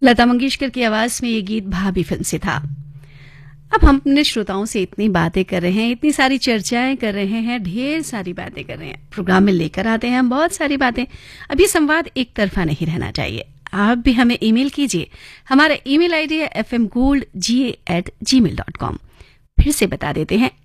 लता मंगेशकर की आवाज में ये गीत भाभी फिल्म से था। अब हम अपने श्रोताओं से इतनी बातें कर रहे हैं, इतनी सारी चर्चाएं कर रहे हैं, ढेर सारी बातें कर रहे हैं, प्रोग्राम में लेकर आते हैं हम बहुत सारी बातें। अब ये संवाद एक तरफा नहीं रहना चाहिए। आप भी हमें ईमेल कीजिए। हमारा ईमेल आईडी है fmgoldga@gmail.com। फिर से बता देते हैं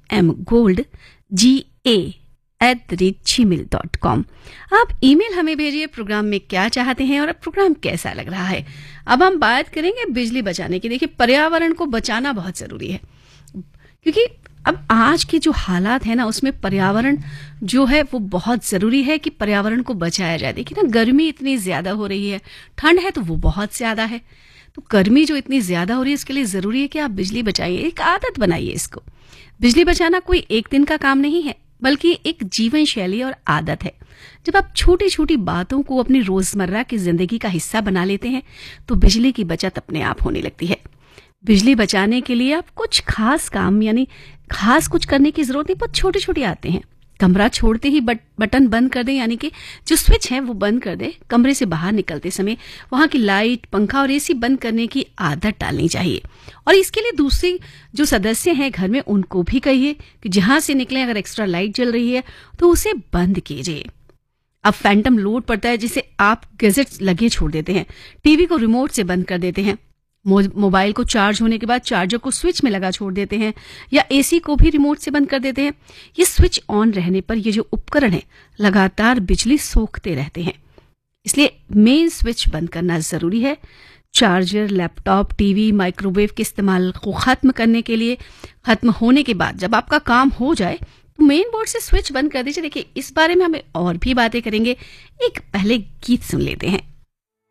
fmgoldga@gmail.com। आप ईमेल हमें भेजिए, प्रोग्राम में क्या चाहते हैं और प्रोग्राम कैसा लग रहा है। अब हम बात करेंगे बिजली बचाने की। देखिए, पर्यावरण को बचाना बहुत जरूरी है, क्योंकि अब आज के जो हालात है ना, उसमें पर्यावरण जो है वो बहुत जरूरी है कि पर्यावरण को बचाया जाए। देखिए ना, गर्मी इतनी ज्यादा हो रही है, ठंड है तो वो बहुत ज्यादा है। तो गर्मी जो इतनी ज्यादा हो रही है, इसके लिए जरूरी है कि आप बिजली बचाइए, एक आदत बनाइए इसको। बिजली बचाना कोई एक दिन का काम नहीं है, बल्कि एक जीवन शैली और आदत है। जब आप छोटी छोटी बातों को अपनी रोजमर्रा की जिंदगी का हिस्सा बना लेते हैं तो बिजली की बचत अपने आप होने लगती है। बिजली बचाने के लिए आप कुछ खास काम यानी खास कुछ करने की जरूरत नहीं, बहुत छोटे छोटे आते हैं। कमरा छोड़ते ही बटन बंद कर दें, यानी कि जो स्विच है वो बंद कर दें। कमरे से बाहर निकलते समय वहां की लाइट, पंखा और एसी बंद करने की आदत डालनी चाहिए। और इसके लिए दूसरे जो सदस्य हैं घर में, उनको भी कहिए कि जहां से निकले अगर एक्स्ट्रा लाइट जल रही है तो उसे बंद कीजिए। अब फैंटम लोड पड़ता है जिसे आप गैजेट्स लगे छोड़ देते हैं, टीवी को रिमोट से बंद कर देते हैं, मोबाइल को चार्ज होने के बाद चार्जर को स्विच में लगा छोड़ देते हैं, या एसी को भी रिमोट से बंद कर देते हैं। ये स्विच ऑन रहने पर ये जो उपकरण है लगातार बिजली सोखते रहते हैं, इसलिए मेन स्विच बंद करना जरूरी है। चार्जर, लैपटॉप, टीवी, माइक्रोवेव के इस्तेमाल को खत्म करने के लिए खत्म होने के बाद जब आपका काम हो जाए तो मेन बोर्ड से स्विच बंद कर दीजिए। देखिए, इस बारे में हमें और भी बातें करेंगे, एक पहले गीत सुन लेते हैं।